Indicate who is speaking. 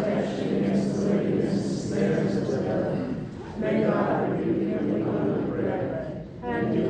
Speaker 1: protection against the wickedness and snares of the devil. May God rebuke him who cometh forever. And